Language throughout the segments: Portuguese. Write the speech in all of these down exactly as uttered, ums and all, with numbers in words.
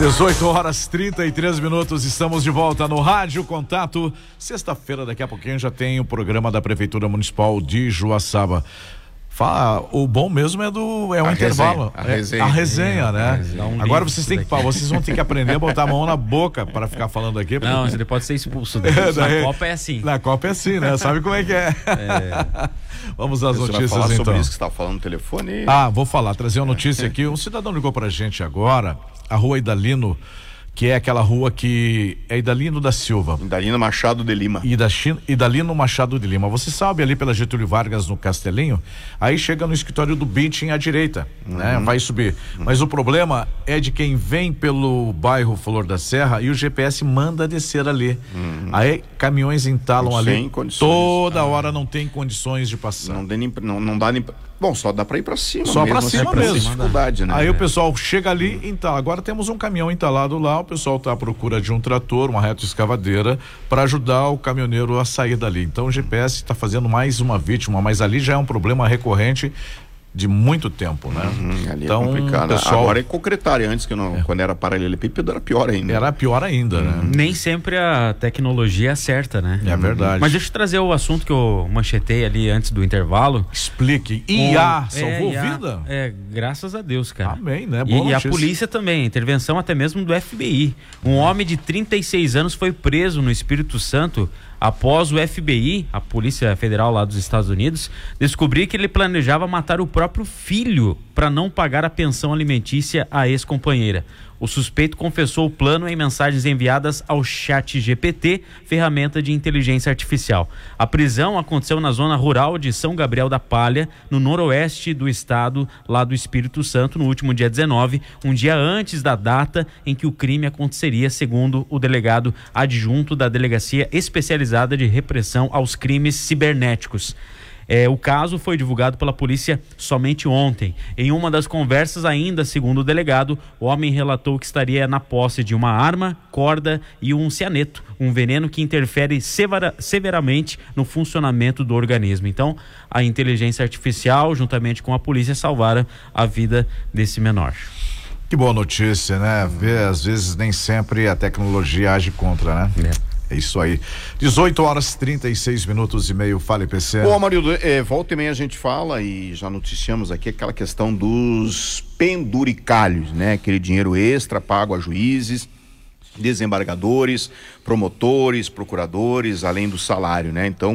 dezoito horas trinta e três minutos, estamos de volta no Rádio Contato. Sexta-feira, daqui a pouquinho, já tem o programa da Prefeitura Municipal de Joaçaba. Fala, o bom mesmo é do é um a intervalo, resenha, a, é, resenha. a resenha, né? A resenha. Um Agora vocês têm que, vocês vão ter que aprender a botar a mão na boca para ficar falando aqui. Porque... Não, ele pode ser expulso. Daí. É, daí, na Copa é assim. Na Copa é assim, né? Sabe como é que é? é. Vamos às Você notícias, vai falar então. sobre isso que você está falando no telefone? Ah, vou falar, trazer uma notícia aqui. Um cidadão ligou pra gente agora, a rua Idalino, que é aquela rua que é Idalino da Silva. Idalino Machado de Lima. Idalino Machado de Lima. Você sabe, ali pela Getúlio Vargas, no Castelinho, aí chega no escritório do B I T à direita, uhum. né? Vai subir. Uhum. Mas o problema é de quem vem pelo bairro Flor da Serra e o G P S manda descer ali. Uhum. Aí caminhões entalam ali. Sem condições. Toda ah. hora não tem condições de passar. Não, nem, não, não dá nem... Bom, só dá pra ir pra cima. Só mesmo, pra cima assim, mesmo. Dificuldade, né? Aí o pessoal chega ali, então, agora temos um caminhão entalado lá, o pessoal tá à procura de um trator, uma retroescavadeira, para ajudar o caminhoneiro a sair dali. Então o G P S está fazendo mais uma vítima, mas ali já é um problema recorrente de muito tempo, né? Uhum, ali então, é complicado. Pessoal... Agora é concretário, antes que não, é. quando era paralelepípedo era pior ainda. Era pior ainda, uhum. né? Nem sempre a tecnologia acerta, né? É verdade. Mas deixa eu trazer o assunto que eu manchetei ali antes do intervalo. Explique. I A salvou é, I A, vida? É, graças a Deus, cara. Amém, né? Boa e, e a notícia. polícia também, intervenção até mesmo do F B I. Um homem de trinta e seis anos foi preso no Espírito Santo após o F B I, a Polícia Federal lá dos Estados Unidos, descobrir que ele planejava matar o próprio filho para não pagar a pensão alimentícia à ex-companheira. O suspeito confessou o plano em mensagens enviadas ao Chat G P T, ferramenta de inteligência artificial. A prisão aconteceu na zona rural de São Gabriel da Palha, no noroeste do estado, lá do Espírito Santo, no último dia dezenove, um dia antes da data em que o crime aconteceria, segundo o delegado adjunto da Delegacia Especializada de Repressão aos Crimes Cibernéticos. É, o caso foi divulgado pela polícia somente ontem. Em uma das conversas ainda, segundo o delegado, o homem relatou que estaria na posse de uma arma, corda e um cianeto, um veneno que interfere severa, severamente no funcionamento do organismo. Então, a inteligência artificial, juntamente com a polícia, salvaram a vida desse menor. Que boa notícia, né? Ver, às vezes nem sempre a tecnologia age contra, né? É. É isso aí. dezoito horas trinta e seis minutos e meio. Fala, P C. Bom, Amarildo, é, volta e meia a gente fala e já noticiamos aqui aquela questão dos penduricalhos, né? Aquele dinheiro extra pago a juízes, desembargadores, promotores, procuradores, além do salário, né? Então,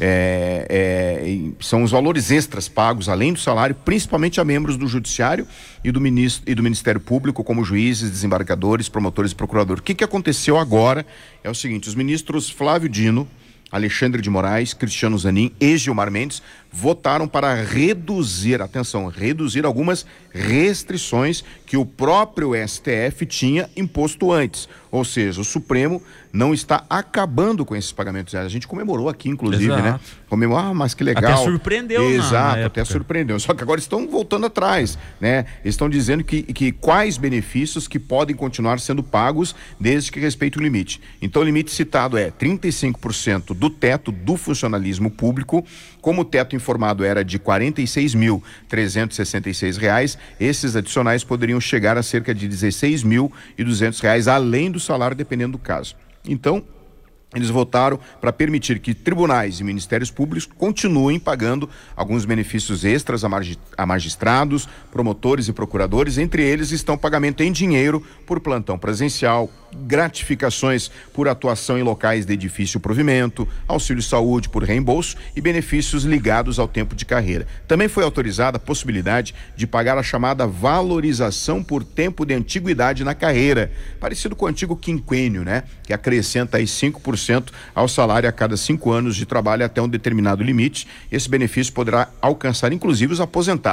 é, é, são os valores extras pagos além do salário, principalmente a membros do Judiciário e do, ministro, e do Ministério Público, como juízes, desembargadores, promotores e procuradores. O que que aconteceu agora é o seguinte: os ministros Flávio Dino, Alexandre de Moraes, Cristiano Zanin e Gilmar Mendes votaram para reduzir, atenção, reduzir algumas restrições que o próprio S T F tinha imposto antes. Ou seja, o Supremo não está acabando com esses pagamentos. A gente comemorou aqui, inclusive, Exato. né? Comemorou, ah, mas que legal. Até surpreendeu, Exato, na, na até surpreendeu. Só que agora estão voltando atrás, né? Estão dizendo que, que quais benefícios que podem continuar sendo pagos desde que respeite o limite. Então, o limite citado é trinta e cinco por cento do teto do funcionalismo público. Como o teto informado era de quarenta e seis mil trezentos e sessenta e seis reais, esses adicionais poderiam chegar a cerca de dezesseis mil e duzentos reais, além do salário, dependendo do caso. Então, eles votaram para permitir que tribunais e ministérios públicos continuem pagando alguns benefícios extras a, magi- a magistrados, promotores e procuradores. Entre eles estão pagamento em dinheiro por plantão presencial, gratificações por atuação em locais de difícil provimento, auxílio saúde por reembolso e benefícios ligados ao tempo de carreira. Também foi autorizada a possibilidade de pagar a chamada valorização por tempo de antiguidade na carreira, parecido com o antigo quinquênio, né? Que acrescenta aí cinco por cento ao salário a cada cinco anos de trabalho até um determinado limite. Esse benefício poderá alcançar inclusive os aposentados.